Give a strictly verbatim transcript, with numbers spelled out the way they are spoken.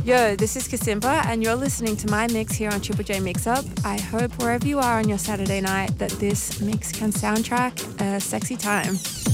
Yo, this is Kasimba, and you're listening to my mix here on Triple J Mix Up. I hope wherever you are on your Saturday night that this mix can soundtrack a sexy time.